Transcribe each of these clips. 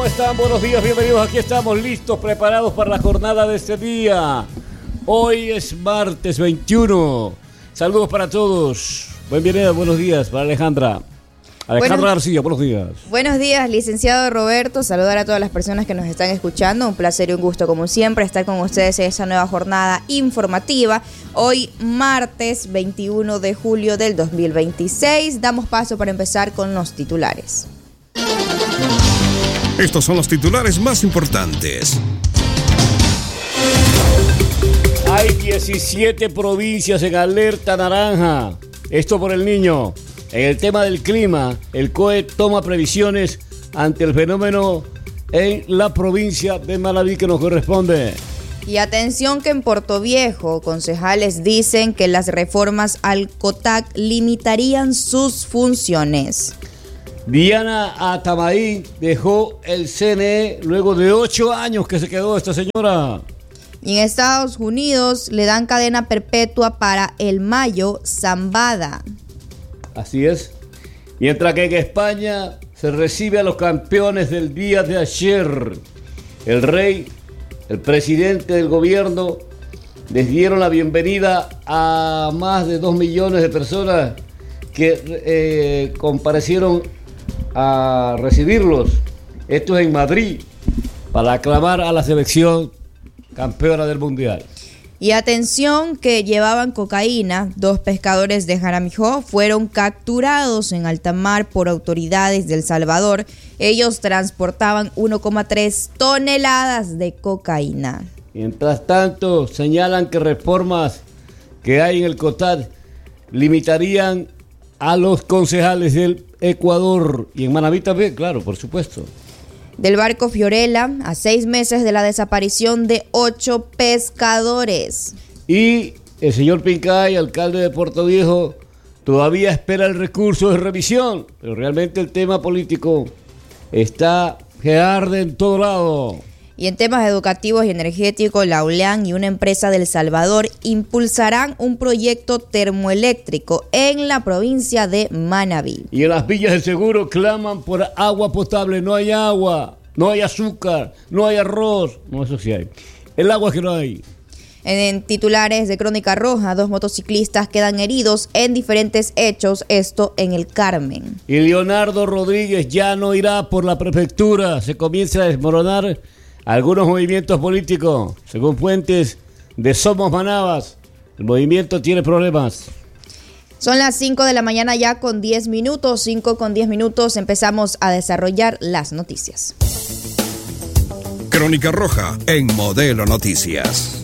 están? Buenos días, bienvenidos. Aquí estamos listos, preparados para la jornada de este día. Hoy es martes 21. Saludos para todos. Bienvenida, buenos días para Alejandra. Alejandra García, buenos días. Buenos días, licenciado Roberto. Saludar a todas las personas que nos están escuchando. Un placer y un gusto, como siempre, estar con ustedes en esta nueva jornada informativa. Hoy, martes 21 de julio del 2026. Damos paso para empezar con los titulares. Estos son los titulares más importantes. Hay 17 provincias en alerta naranja. Esto por el niño. En el tema del clima, el COE toma previsiones ante el fenómeno en la provincia de Manabí que nos corresponde. Y atención que en Portoviejo, concejales dicen que las reformas al COTAC limitarían sus funciones. Diana Atamaí dejó el CNE luego de 8 años que se quedó esta señora. Y en Estados Unidos le dan cadena perpetua para el Mayo Zambada. Así es. Mientras que en España se recibe a los campeones del día de ayer. El rey, el presidente del gobierno, les dieron la bienvenida a más de 2 millones de personas que comparecieron a recibirlos. Esto es en Madrid, para aclamar a la selección campeona del mundial. Y atención que llevaban cocaína. 2 pescadores de Jaramijó fueron capturados en alta mar por autoridades de El Salvador. Ellos transportaban 1,3 toneladas de cocaína. Mientras tanto, señalan que reformas que hay en el COTAD limitarían a los concejales del Ecuador. Y en Manabí también, claro, por supuesto. Del barco Fiorella, a 6 meses de la desaparición de 8 pescadores. Y el señor Pincay, alcalde de Portoviejo, todavía espera el recurso de revisión. Pero realmente el tema político está que arde en todo lado. Y en temas educativos y energéticos, la ULEAN y una empresa de El Salvador impulsarán un proyecto termoeléctrico en la provincia de Manabí. Y en las villas del seguro claman por agua potable. No hay agua, no hay azúcar, no hay arroz. No, eso sí hay. El agua que no hay. En titulares de Crónica Roja, 2 motociclistas quedan heridos en diferentes hechos, esto en el Carmen. Y Leonardo Rodríguez ya no irá por la prefectura. Se comienza a desmoronar algunos movimientos políticos. Según fuentes de Somos Manabas, el movimiento tiene problemas. Son las 5 de la mañana ya con 10 minutos, 5 con 10 minutos, empezamos a desarrollar las noticias. Crónica Roja en Modelo Noticias.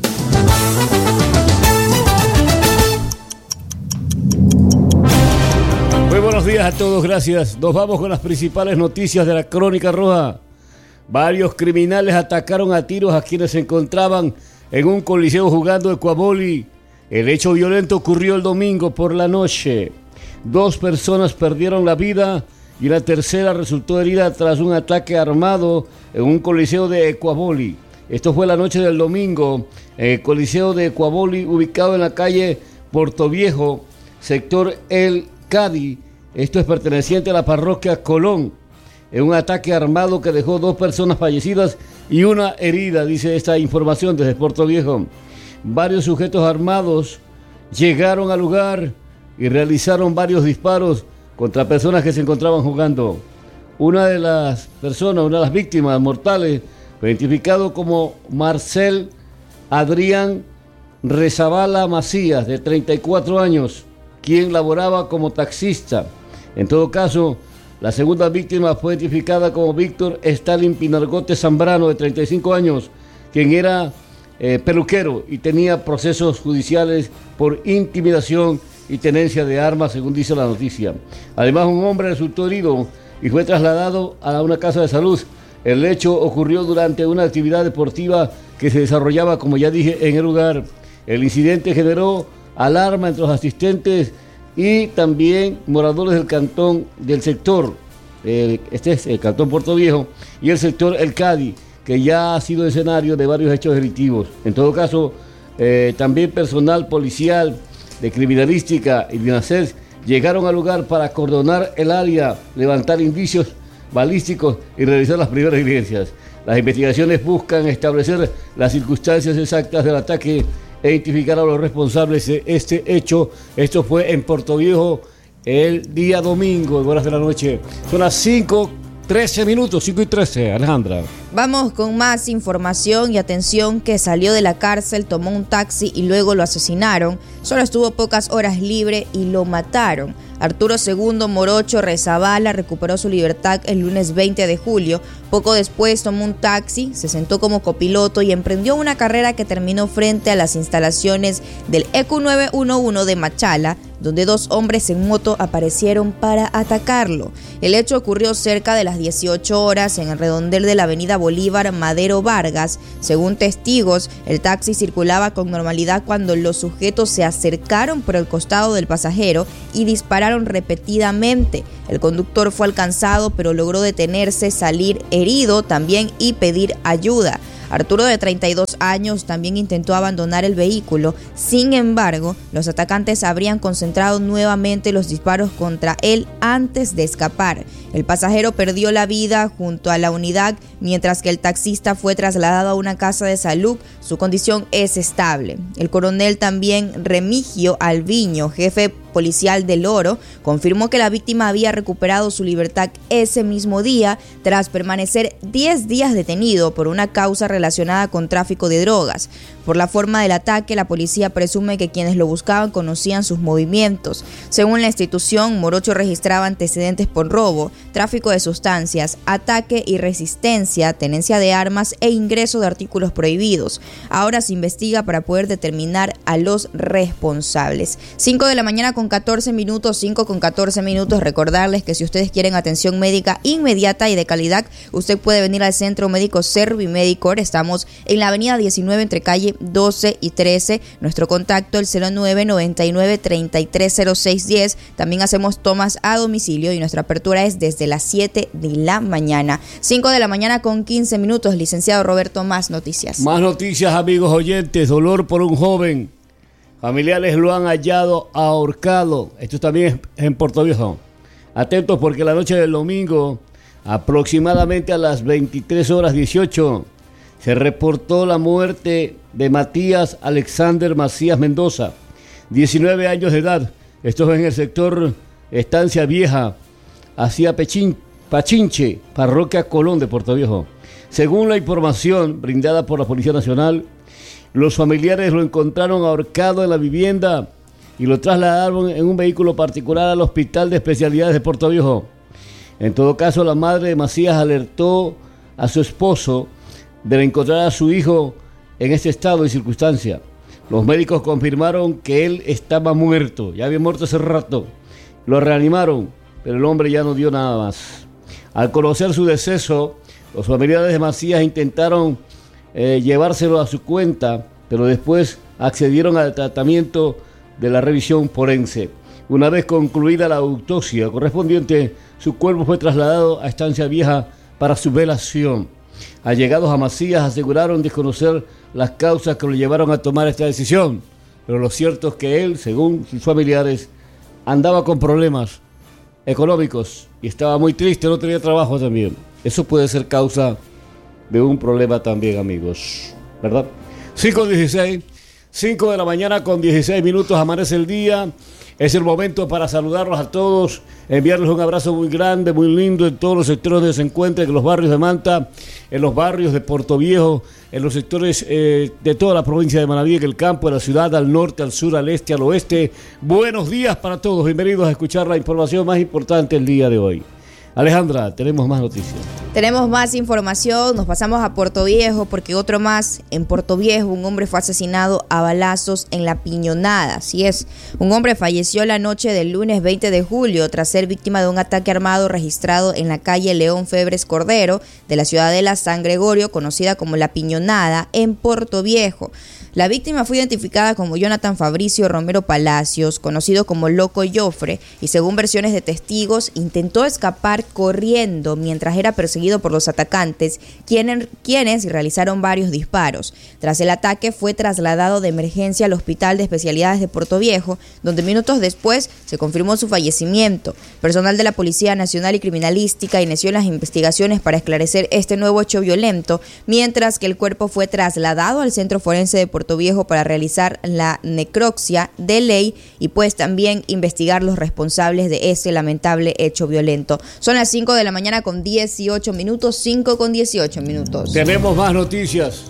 Muy buenos días a todos, gracias. Nos vamos con las principales noticias de la Crónica Roja. Varios criminales atacaron a tiros a quienes se encontraban en un coliseo jugando ecuavoli. El hecho violento ocurrió el domingo por la noche. 2 personas perdieron la vida y la tercera resultó herida tras un ataque armado en un coliseo de ecuavoli. Esto fue la noche del domingo en el coliseo de ecuavoli ubicado en la calle Portoviejo, sector El Cadi. Esto es perteneciente a la parroquia Colón. En un ataque armado que dejó 2 personas fallecidas y una herida, dice esta información desde Portoviejo. Varios sujetos armados llegaron al lugar y realizaron varios disparos contra personas que se encontraban jugando. Una de las víctimas mortales, fue identificado como Marcel Adrián Rezabala Macías, de 34 años, quien laboraba como taxista. En todo caso, la segunda víctima fue identificada como Víctor Stalin Pinargote Zambrano, de 35 años, quien era peluquero y tenía procesos judiciales por intimidación y tenencia de armas, según dice la noticia. Además, un hombre resultó herido y fue trasladado a una casa de salud. El hecho ocurrió durante una actividad deportiva que se desarrollaba, como ya dije, en el lugar. El incidente generó alarma entre los asistentes y también moradores del cantón del sector, este es el cantón Portoviejo, y el sector El Cadi, que ya ha sido escenario de varios hechos delictivos. En todo caso, también personal policial de criminalística y de INASER llegaron al lugar para acordonar el área, levantar indicios balísticos y realizar las primeras diligencias. Las investigaciones buscan establecer las circunstancias exactas del ataque e identificar a los responsables de este hecho. Esto fue en Portoviejo el día domingo, en horas de la noche. Son las 5:13 minutos, 5:13, Alejandra. Vamos con más información y atención que salió de la cárcel, tomó un taxi y luego lo asesinaron. Solo estuvo pocas horas libre y lo mataron. Arturo II Morocho Rezabala recuperó su libertad el lunes 20 de julio. Poco después tomó un taxi, se sentó como copiloto y emprendió una carrera que terminó frente a las instalaciones del ECU 911 de Machala, donde dos hombres en moto aparecieron para atacarlo. El hecho ocurrió cerca de las 18 horas en el redondel de la avenida Bolívar Madero Vargas. Según testigos, el taxi circulaba con normalidad cuando los sujetos se acercaron por el costado del pasajero y dispararon repetidamente. El conductor fue alcanzado, pero logró detenerse, salir herido también y pedir ayuda. Arturo, de 32 años, también intentó abandonar el vehículo. Sin embargo, los atacantes habrían concentrado nuevamente los disparos contra él antes de escapar. El pasajero perdió la vida junto a la unidad, mientras que el taxista fue trasladado a una casa de salud. Su condición es estable. El coronel también Remigio Alviño, jefe policial del Oro, confirmó que la víctima había recuperado su libertad ese mismo día tras permanecer 10 días detenido por una causa relacionada con tráfico de drogas. Por la forma del ataque, la policía presume que quienes lo buscaban conocían sus movimientos. Según la institución, Morocho registraba antecedentes por robo, tráfico de sustancias, ataque y resistencia, tenencia de armas e ingreso de artículos prohibidos. Ahora se investiga para poder determinar a los responsables. 5 de la mañana con 14 minutos, 5 con 14 minutos. Recordarles que si ustedes quieren atención médica inmediata y de calidad, usted puede venir al Centro Médico Servimédicor. Estamos en la avenida 19 entre calle 12 y 13. Nuestro contacto el 0999-330610. También hacemos tomas a domicilio y nuestra apertura es desde las 7 de la mañana. 5 de la mañana con 15 minutos. Licenciado Roberto, más noticias. Más noticias, amigos oyentes. Dolor por un joven. Familiares lo han hallado ahorcado. Esto también es en Portoviejo. Atentos porque la noche del domingo, aproximadamente a las 23:18, se reportó la muerte de Matías Alexander Macías Mendoza, 19 años de edad. Esto es en el sector Estancia Vieja, hacia Pachinche, Parroquia Colón de Portoviejo. Según la información brindada por la Policía Nacional, los familiares lo encontraron ahorcado en la vivienda y lo trasladaron en un vehículo particular al Hospital de Especialidades de Portoviejo. En todo caso, la madre de Macías alertó a su esposo de encontrar a su hijo en este estado y circunstancia. Los médicos confirmaron que él estaba muerto, ya había muerto hace rato. Lo reanimaron, pero el hombre ya no dio nada más. Al conocer su deceso, los familiares de Macías intentaron llevárselo a su cuenta, pero después accedieron al tratamiento de la revisión forense. Una vez concluida la autopsia correspondiente, su cuerpo fue trasladado a Estancia Vieja para su velación. Allegados a Macías aseguraron desconocer las causas que lo llevaron a tomar esta decisión, pero lo cierto es que él, según sus familiares, andaba con problemas económicos y estaba muy triste, no tenía trabajo también. Eso puede ser causa de un problema también, amigos, ¿verdad? 5:16, 5 de la mañana con 16 minutos, amanece el día. Es el momento para saludarlos a todos, enviarles un abrazo muy grande, muy lindo en todos los sectores donde se encuentren, en los barrios de Manta, en los barrios de Portoviejo, en los sectores de toda la provincia de Manaví, en el campo, en la ciudad, al norte, al sur, al este, al oeste. Buenos días para todos, bienvenidos a escuchar la información más importante el día de hoy. Alejandra, tenemos más noticias. Tenemos más información, nos pasamos a Portoviejo porque otro más. En Portoviejo, un hombre fue asesinado a balazos en La Piñonada. Así es, un hombre falleció la noche del lunes 20 de julio tras ser víctima de un ataque armado registrado en la calle León Febres Cordero de la ciudadela San Gregorio, conocida como La Piñonada, en Portoviejo. La víctima fue identificada como Jonathan Fabricio Romero Palacios, conocido como Loco Joffre, y según versiones de testigos, intentó escapar corriendo mientras era perseguido por los atacantes, quienes realizaron varios disparos. Tras el ataque fue trasladado de emergencia al Hospital de Especialidades de Puerto Viejo, donde minutos después se confirmó su fallecimiento. Personal de la Policía Nacional y Criminalística inició las investigaciones para esclarecer este nuevo hecho violento, mientras que el cuerpo fue trasladado al Centro Forense de Puerto Viejo para realizar la necropsia de ley y pues también investigar los responsables de ese lamentable hecho violento. Son las 5 de la mañana con 18 minutos, 5 con 18 minutos. Tenemos más noticias.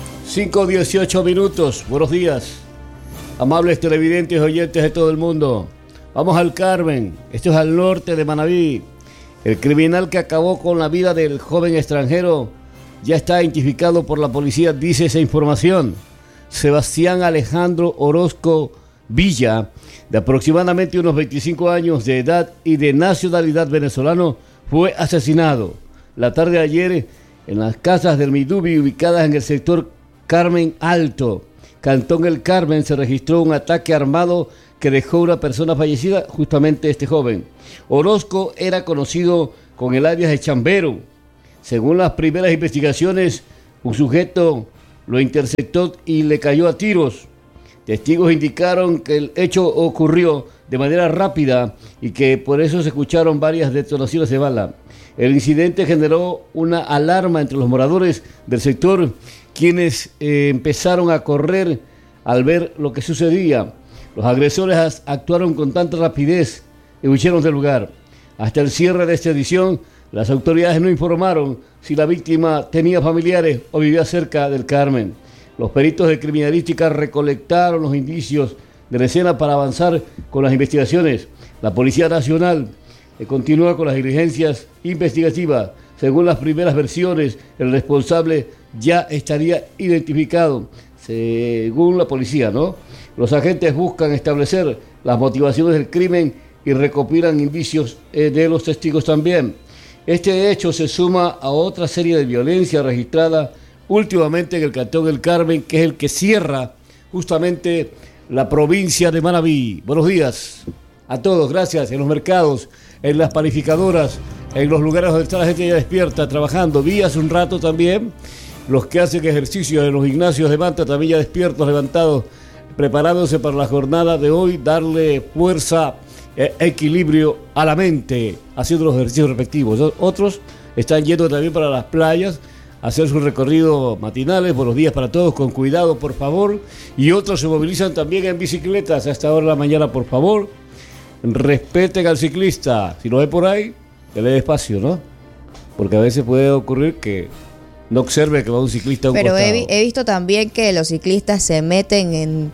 5:18 minutos. Buenos días, amables televidentes y oyentes de todo el mundo. Vamos al Carmen. Esto es al norte de Manabí. El criminal que acabó con la vida del joven extranjero ya está identificado por la policía, dice esa información. Sebastián Alejandro Orozco Villa, de aproximadamente unos 25 años de edad y de nacionalidad venezolano, fue asesinado la tarde de ayer en las casas del Midubi ubicadas en el sector Carmen Alto, Cantón El Carmen. Se registró un ataque armado que dejó una persona fallecida, justamente este joven. Orozco era conocido con el alias de Chambero. Según las primeras investigaciones, un sujeto lo interceptó y le cayó a tiros. Testigos indicaron que el hecho ocurrió de manera rápida y que por eso se escucharon varias detonaciones de bala. El incidente generó una alarma entre los moradores del sector, quienes empezaron a correr al ver lo que sucedía. Los agresores actuaron con tanta rapidez y huyeron del lugar. Hasta el cierre de esta edición, las autoridades no informaron si la víctima tenía familiares o vivía cerca del Carmen. Los peritos de criminalística recolectaron los indicios de la escena para avanzar con las investigaciones. La Policía Nacional continúa con las diligencias investigativas. Según las primeras versiones, el responsable ya estaría identificado, según la policía, ¿no? Los agentes buscan establecer las motivaciones del crimen y recopilan indicios de los testigos también. Este hecho se suma a otra serie de violencia registrada últimamente en el Cantón del Carmen, que es el que cierra justamente la provincia de Manabí. Buenos días a todos, gracias. En los mercados, en las panificadoras, en los lugares donde está la gente ya despierta, trabajando. Vi hace un rato también los que hacen ejercicio en los gimnasios de Manta, también ya despiertos, levantados, preparándose para la jornada de hoy, darle fuerza, equilibrio a la mente, haciendo los ejercicios respectivos. Otros están yendo también para las playas, a hacer su recorrido matinales. Buenos días para todos, con cuidado, por favor. Y otros se movilizan también en bicicletas a esta hora de la mañana, por favor. Respeten al ciclista. Si lo ve por ahí, que le dé espacio, ¿no? Porque a veces puede ocurrir que no observe que va un ciclista a un Pero costado. he visto también que los ciclistas se meten en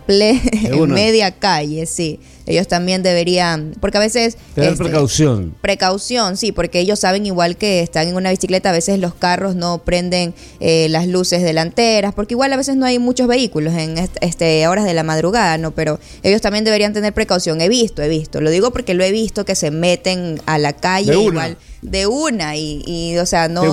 media calle, sí. Ellos también deberían, porque a veces... Tener precaución. Precaución, sí, porque ellos saben igual que están en una bicicleta, a veces los carros no prenden las luces delanteras, porque igual a veces no hay muchos vehículos en horas de la madrugada, ¿no? Pero ellos también deberían tener precaución. He visto. Lo digo porque lo he visto que se meten a la calle igual de una y o sea, no...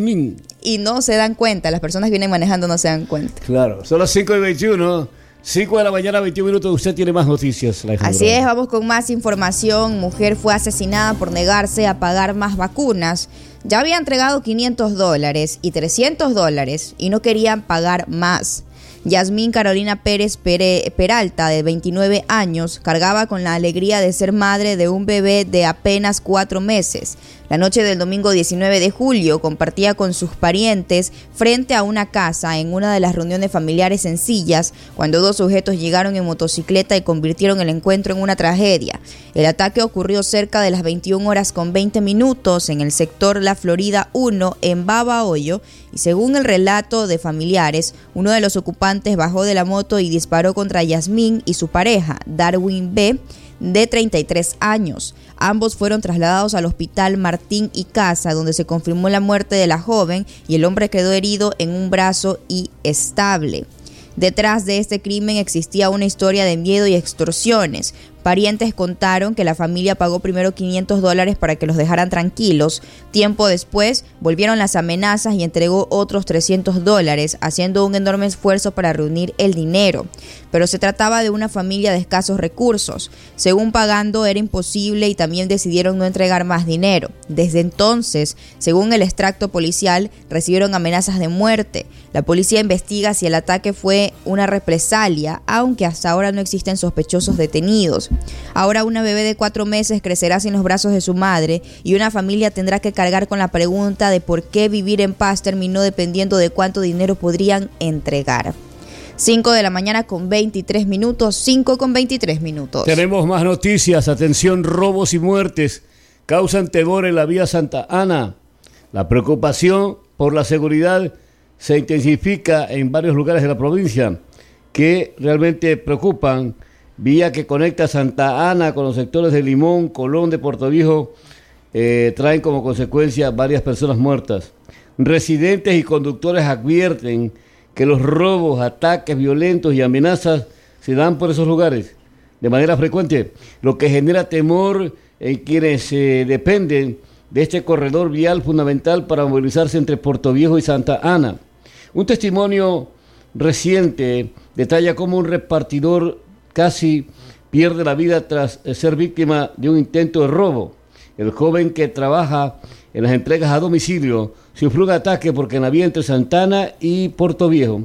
Y no se dan cuenta, las personas que vienen manejando no se dan cuenta. Claro, son las 5:21, 5 de la mañana, 21 minutos, usted tiene más noticias. Así es, vamos con más información. Mujer fue asesinada por negarse a pagar más vacunas. Ya había entregado $500 y $300 y no querían pagar más. Yasmín Carolina Pérez Peralta, de 29 años, cargaba con la alegría de ser madre de un bebé de apenas 4 meses. La noche del domingo 19 de julio compartía con sus parientes frente a una casa en una de las reuniones familiares sencillas cuando dos sujetos llegaron en motocicleta y convirtieron el encuentro en una tragedia. El ataque ocurrió cerca de las 21:20 en el sector La Florida 1 en Babahoyo y según el relato de familiares, uno de los ocupantes bajó de la moto y disparó contra Yasmín y su pareja, Darwin B., de 33 años. Ambos fueron trasladados al hospital Martín y Casa, donde se confirmó la muerte de la joven y el hombre quedó herido en un brazo y estable. Detrás de este crimen existía una historia de miedo y extorsiones, Parientes contaron que la familia pagó primero $500 para que los dejaran tranquilos. Tiempo después volvieron las amenazas y entregó otros $300, haciendo un enorme esfuerzo para reunir el dinero. Pero se trataba de una familia de escasos recursos. Según Pagando, era imposible y también decidieron no entregar más dinero. Desde entonces, según el extracto policial, recibieron amenazas de muerte. La policía investiga si el ataque fue una represalia, aunque hasta ahora no existen sospechosos detenidos. Ahora una bebé de 4 meses crecerá sin los brazos de su madre y una familia tendrá que cargar con la pregunta de por qué vivir en paz terminó dependiendo de cuánto dinero podrían entregar. 5 de la mañana con 23 minutos, 5 con 23 minutos. Tenemos más noticias. Atención, robos y muertes causan temor en la vía Santa Ana. La preocupación por la seguridad se intensifica en varios lugares de la provincia que realmente preocupan. Vía que conecta Santa Ana con los sectores de Limón, Colón, de Portoviejo, traen como consecuencia varias personas muertas. Residentes y conductores advierten que los robos, ataques violentos y amenazas se dan por esos lugares de manera frecuente, lo que genera temor en quienes dependen de este corredor vial fundamental para movilizarse entre Portoviejo y Santa Ana. Un testimonio reciente detalla cómo un repartidor casi pierde la vida tras ser víctima de un intento de robo. El joven que trabaja en las entregas a domicilio sufrió un ataque porque en la vía entre Santana y Portoviejo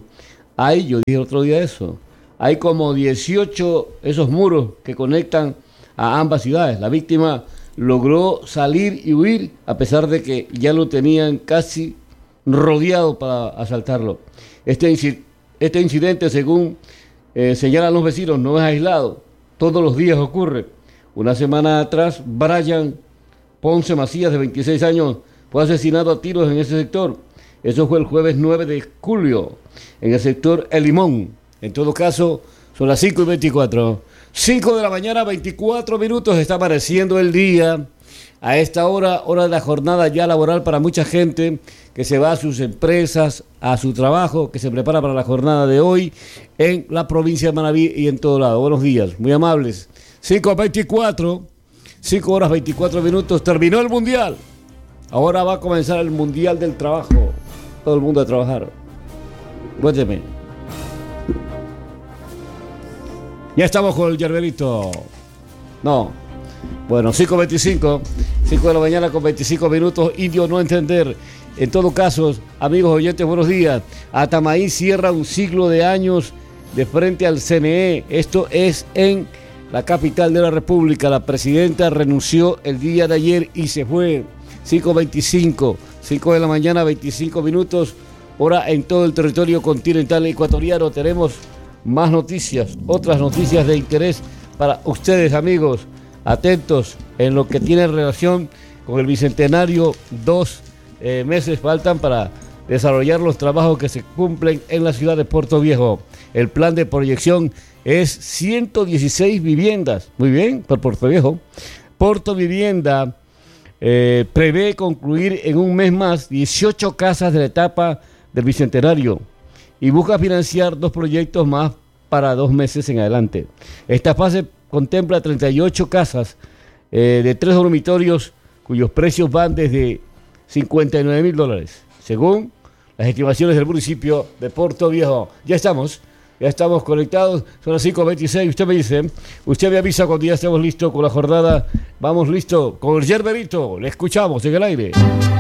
yo dije otro día eso, hay como 18 esos muros que conectan a ambas ciudades. La víctima logró salir y huir a pesar de que ya lo tenían casi rodeado para asaltarlo. Este incidente, según señalan los vecinos, no es aislado, todos los días ocurre. Una semana atrás, Brian Ponce Macías, de 26 años, fue asesinado a tiros en ese sector. Eso fue el jueves 9 de julio, en el sector El Limón. En todo caso, son las 5 y 24. 5 de la mañana, 24 minutos, está amaneciendo el día. A esta hora de la jornada ya laboral para mucha gente que se va a sus empresas, a su trabajo, que se prepara para la jornada de hoy en la provincia de Manabí y en todo lado. Buenos días, muy amables. 5:24, 5 horas 24 minutos, terminó el Mundial. Ahora va a comenzar el Mundial del Trabajo. Todo el mundo a trabajar. Cuénteme. Ya estamos con el Yerberito. No. Bueno, 5:25, 5 de la mañana con 25 minutos, indio no entender. En todo caso, amigos oyentes, buenos días. Atamaí cierra un siglo de años de frente al CNE. Esto es en la capital de la República. La presidenta renunció el día de ayer y se fue. 5:25, 5 de la mañana, 25 minutos, hora en todo el territorio continental ecuatoriano. Tenemos más noticias, otras noticias de interés para ustedes, amigos. Atentos en lo que tiene relación con el Bicentenario. 2 meses faltan para desarrollar los trabajos que se cumplen en la ciudad de Portoviejo. El plan de proyección es 116 viviendas. Muy bien, por Portoviejo. Portovivienda prevé concluir en un mes más 18 casas de la etapa del Bicentenario y busca financiar 2 proyectos más para 2 meses en adelante. Esta fase contempla 38 casas de 3 dormitorios cuyos precios van desde $59,000, según las estimaciones del municipio de Portoviejo. Ya estamos conectados, son las 5:26. Usted me avisa cuando ya estemos listos con la jornada. Vamos listo con el Yerberito, le escuchamos en el aire.